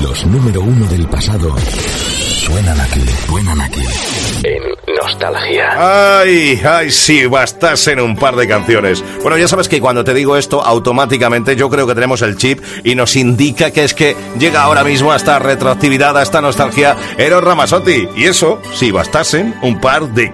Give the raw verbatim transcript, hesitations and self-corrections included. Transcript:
Los número uno del pasado suenan aquí, suenan aquí. En Nostalgia. Ay, ay, si bastasen un par de canciones. Bueno, ya sabes que cuando te digo esto, automáticamente yo creo que tenemos el chip y nos indica que es que llega ahora mismo a esta retroactividad, a esta nostalgia, Eros Ramazzotti. Y eso, si bastasen un par de